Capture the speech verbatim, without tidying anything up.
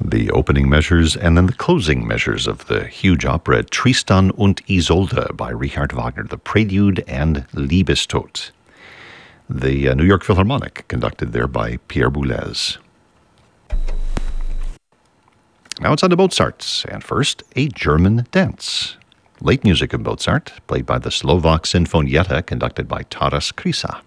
the opening measures and then the closing measures of the huge opera Tristan und Isolde by Richard Wagner, the Prelude and Liebestod. The uh, New York Philharmonic, conducted there by Pierre Boulez. Now it's on to Mozart, and first, a German dance. Late music of Mozart, played by the Slovak Sinfonietta, conducted by Taras Krysa.